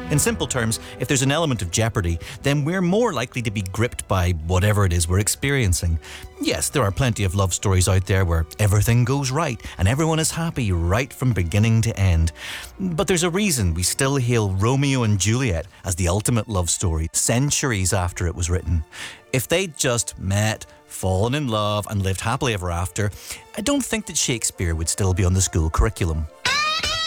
In simple terms, if there's an element of jeopardy, then we're more likely to be gripped by whatever it is we're experiencing. Yes, there are plenty of love stories out there where everything goes right and everyone is happy right from beginning to end. But there's a reason we still hail Romeo and Juliet as the ultimate love story centuries after it was written. If they'd just met, fallen in love and lived happily ever after, I don't think that Shakespeare would still be on the school curriculum.